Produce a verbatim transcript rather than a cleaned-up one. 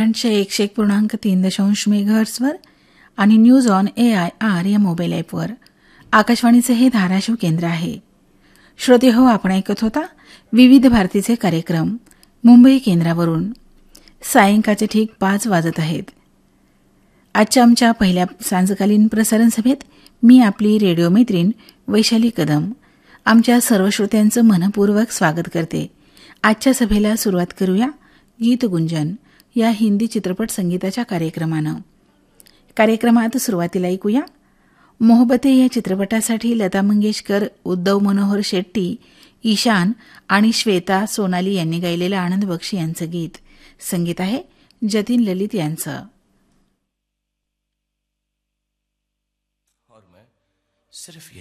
ब्रँडच्या एकशे एक पूर्णांक तीन दशांश मेगाहर्ट्झवर आणि news on A I R या मोबाईल ॲपवर आकाशवाणीचे हे धाराशिव केंद्र आहे. श्रोते हो, आपण ऐकत होता विविध भारतीचे कार्यक्रम मुंबई केंद्रावरून. सायंकाळचे ठीक पाच वाजत आहेत. आजच्या आमच्या पहिल्या सांजकालीन प्रसारण सभेत मी आपली रेडिओ मैत्रीण वैशाली कदम आमच्या सर्व श्रोत्यांचं मनपूर्वक स्वागत करते. आजच्या सभेला सुरुवात करूया गीतगुंजन या हिंदी चित्रपट संगीताच्या कार्यक्रमानं. कार्यक्रमात सुरुवातीला ऐकूया मोहब्बते या चित्रपटासाठी लता मंगेशकर, उद्धव मनोहर शेट्टी, ईशान आणि श्वेता सोनाली यांनी गायलेलं आनंद बक्षी यांचं गीत. संगीत आहे जतीन ललित यांचं. सिर्फ